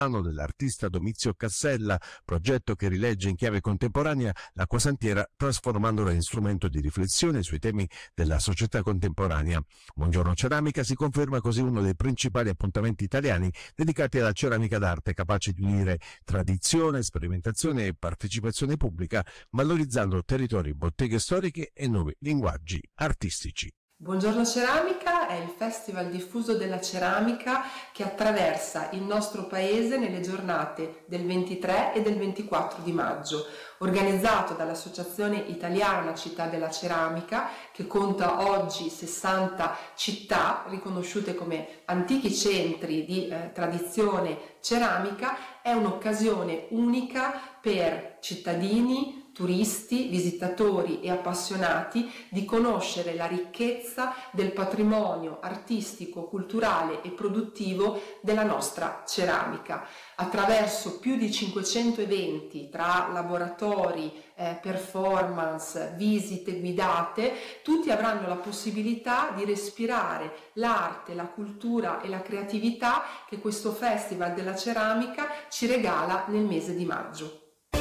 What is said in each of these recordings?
dell'artista Domizio Cassella, progetto che rilegge in chiave contemporanea l'acquasantiera trasformandola in strumento di riflessione sui temi della società contemporanea. Buongiorno Ceramica si conferma così uno dei principali appuntamenti italiani dedicati alla ceramica d'arte, capace di unire tradizione, sperimentazione e partecipazione pubblica, valorizzando territori, botteghe storiche e nuovi linguaggi artistici. Buongiorno Ceramica è il festival diffuso della ceramica che attraversa il nostro paese nelle giornate del 23 e del 24 di maggio, organizzato dall'Associazione Italiana Città della Ceramica, che conta oggi 60 città riconosciute come antichi centri di tradizione ceramica. È un'occasione unica per cittadini, turisti, visitatori e appassionati di conoscere la ricchezza del patrimonio artistico, culturale e produttivo della nostra ceramica. Attraverso più di 500 eventi tra laboratori, performance, visite guidate, tutti avranno la possibilità di respirare l'arte, la cultura e la creatività che questo Festival della Ceramica ci regala nel mese di maggio.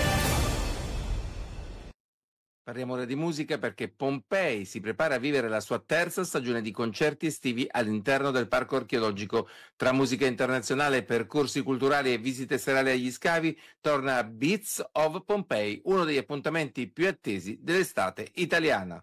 Parliamo ora di musica perché Pompei si prepara a vivere la sua terza stagione di concerti estivi all'interno del Parco Archeologico. Tra musica internazionale, percorsi culturali e visite serali agli scavi, torna Beats of Pompeii, uno degli appuntamenti più attesi dell'estate italiana.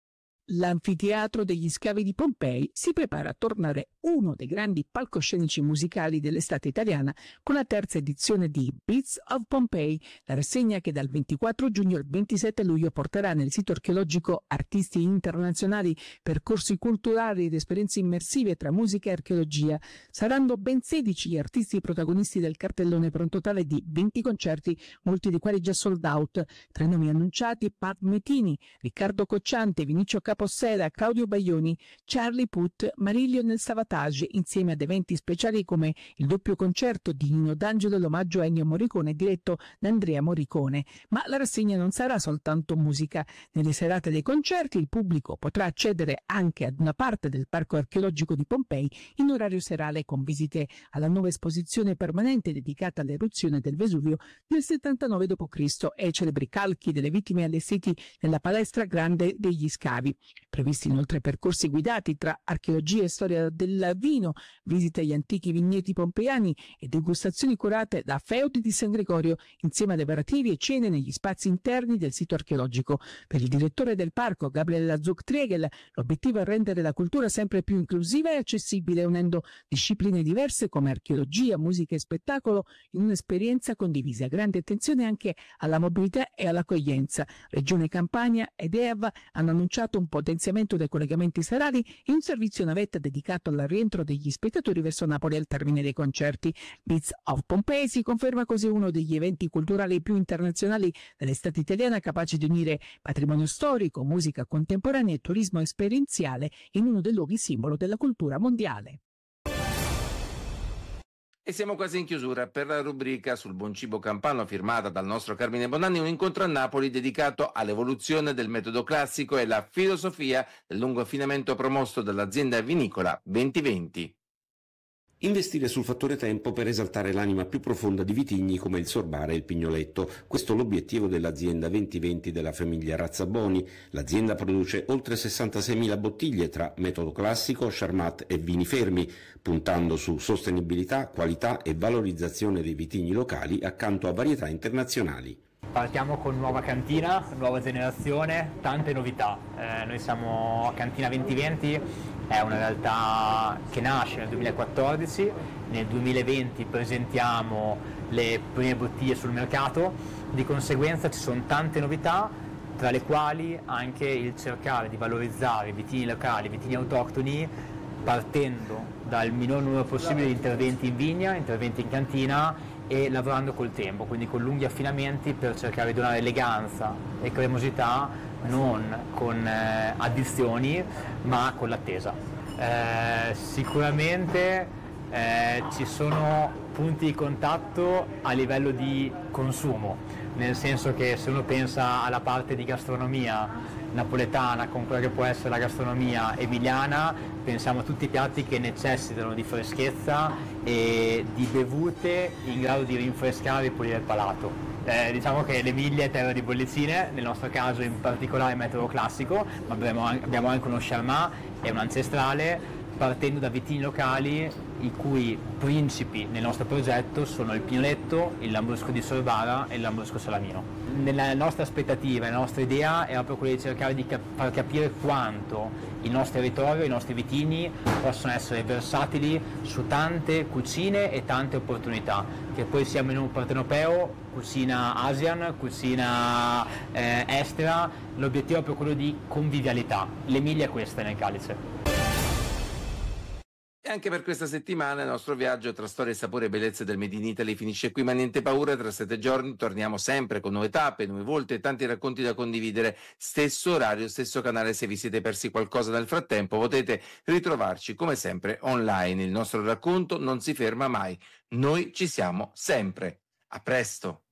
L'anfiteatro degli scavi di Pompei si prepara a tornare uno dei grandi palcoscenici musicali dell'estate italiana con la terza edizione di Beats of Pompeii, la rassegna che dal 24 giugno al 27 luglio porterà nel sito archeologico artisti internazionali, percorsi culturali ed esperienze immersive tra musica e archeologia. Saranno ben 16 gli artisti protagonisti del cartellone per un totale di 20 concerti, molti dei quali già sold out. Tra i nomi annunciati: Pat Metini, Riccardo Cocciante, Vinicio Capossela, Claudio Baglioni, Charlie Puth, Marilio nel Savatage, insieme ad eventi speciali come il doppio concerto di Nino D'Angelo e l'omaggio a Ennio Morricone diretto da Andrea Morricone. Ma la rassegna non sarà soltanto musica. Nelle serate dei concerti il pubblico potrà accedere anche ad una parte del Parco Archeologico di Pompei in orario serale, con visite alla nuova esposizione permanente dedicata all'eruzione del Vesuvio del 79 d.C. e celebri calchi delle vittime allestiti nella palestra grande degli scavi. Previsti inoltre percorsi guidati tra archeologia e storia del vino, visite agli antichi vigneti pompeiani e degustazioni curate da Feudi di San Gregorio, insieme ad aperitivi e cene negli spazi interni del sito archeologico. Per il direttore del parco, Gabriella Zuck-Triegel, l'obiettivo è rendere la cultura sempre più inclusiva e accessibile, unendo discipline diverse come archeologia, musica e spettacolo in un'esperienza condivisa. Grande attenzione anche alla mobilità e all'accoglienza. Regione Campania ed EAV hanno annunciato un potenziamento dei collegamenti serali e un servizio navetta dedicato al rientro degli spettatori verso Napoli al termine dei concerti. Beats of Pompeii si conferma così uno degli eventi culturali più internazionali dell'estate italiana, capace di unire patrimonio storico, musica contemporanea e turismo esperienziale in uno dei luoghi simbolo della cultura mondiale. E siamo quasi in chiusura per la rubrica sul buon cibo campano firmata dal nostro Carmine Bonanni, un incontro a Napoli dedicato all'evoluzione del metodo classico e la filosofia del lungo affinamento promosso dall'azienda vinicola 2020. Investire sul fattore tempo per esaltare l'anima più profonda di vitigni come il Sorbara e il Pignoletto. Questo è l'obiettivo dell'azienda 2020 della famiglia Razzaboni. L'azienda produce oltre 66.000 bottiglie tra metodo classico, Charmat e vini fermi, puntando su sostenibilità, qualità e valorizzazione dei vitigni locali accanto a varietà internazionali. Partiamo con nuova cantina, nuova generazione, tante novità. Noi siamo a Cantina 2020, è una realtà che nasce nel 2014, nel 2020 presentiamo le prime bottiglie sul mercato, di conseguenza ci sono tante novità, tra le quali anche il cercare di valorizzare i vitigni locali, i vitigni autoctoni, partendo dal minor numero possibile di interventi in vigna, interventi in cantina e lavorando col tempo, quindi con lunghi affinamenti per cercare di donare eleganza e cremosità non con addizioni ma con l'attesa. Sicuramente ci sono punti di contatto a livello di consumo, nel senso che se uno pensa alla parte di gastronomia napoletana con quella che può essere la gastronomia emiliana, pensiamo a tutti i piatti che necessitano di freschezza e di bevute in grado di rinfrescare e pulire il palato. Diciamo che l'Emilia è terra di bollicine, nel nostro caso in particolare metodo classico, ma abbiamo anche uno Charmat e un ancestrale, partendo da vitini locali i cui principi nel nostro progetto sono il Pignoletto, il Lambrusco di Sorbara e il Lambrusco Salamino. Nella nostra aspettativa, la nostra idea era proprio quella di cercare di far capire quanto il nostro territorio, i nostri vitini possono essere versatili su tante cucine e tante opportunità, che poi siamo in un partenopeo, cucina Asian, cucina estera, l'obiettivo è proprio quello di convivialità. L'Emilia è questa nel Calice. E anche per questa settimana il nostro viaggio tra storie, sapore e bellezze del Made in Italy finisce qui, ma niente paura, tra 7 giorni torniamo sempre con nuove tappe, nuove volte e tanti racconti da condividere. Stesso orario, stesso canale. Se vi siete persi qualcosa nel frattempo potete ritrovarci come sempre online. Il nostro racconto non si ferma mai, noi ci siamo sempre. A presto!